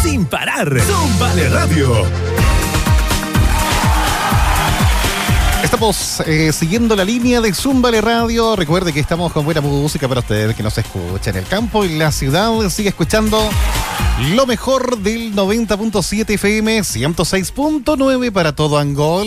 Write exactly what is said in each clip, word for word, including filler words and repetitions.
sin parar. Zúmbale Radio. Estamos eh, siguiendo la línea de Zúmbale Radio. Recuerde que estamos con buena música para ustedes que nos escuchan en el campo y la ciudad. Sigue escuchando lo mejor del noventa punto siete F M, ciento seis punto nueve para todo Angol.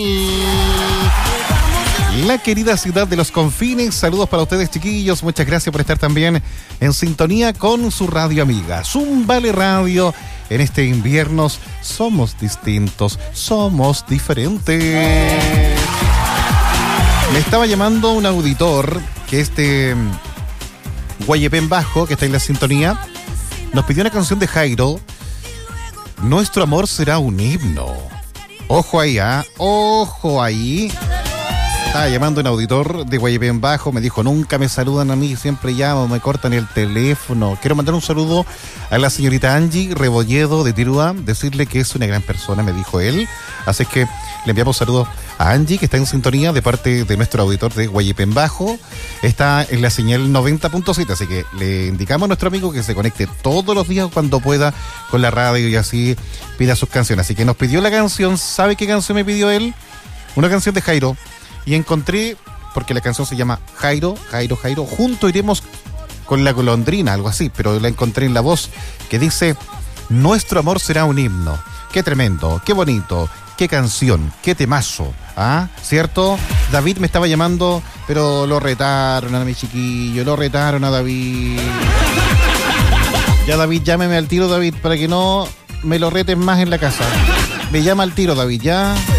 La querida ciudad de los confines. Saludos para ustedes, chiquillos. Muchas gracias por estar también en sintonía con su radio amiga Zúmbale Radio. En este invierno somos distintos, somos diferentes. Me estaba llamando un auditor que este Guayepén Bajo, que está en la sintonía, nos pidió una canción de Jairo. Nuestro amor será un himno. Ojo ahí, ¿ah? ¿eh? Ojo ahí. Estaba llamando un auditor de Guayepén Bajo, me dijo, nunca me saludan a mí, siempre llamo, me cortan el teléfono. Quiero mandar un saludo a la señorita Angie Rebolledo de Tirúa, decirle que es una gran persona, me dijo él. Así que le enviamos saludos a Angie, que está en sintonía de parte de nuestro auditor de Guayepén Bajo. Está en la señal noventa punto siete, así que le indicamos a nuestro amigo que se conecte todos los días cuando pueda con la radio y así pida sus canciones. Así que nos pidió la canción. ¿Sabe qué canción me pidió él? Una canción de Jairo. Y encontré, porque la canción se llama Jairo, Jairo, Jairo, junto iremos con la golondrina, algo así, pero la encontré en la voz que dice, nuestro amor será un himno. Qué tremendo, qué bonito, qué canción, qué temazo, ¿ah? ¿Cierto? David me estaba llamando, pero lo retaron a mi chiquillo, lo retaron a David. Ya, David, llámeme al tiro, David, para que no me lo reten más en la casa. Me llama al tiro, David, ya...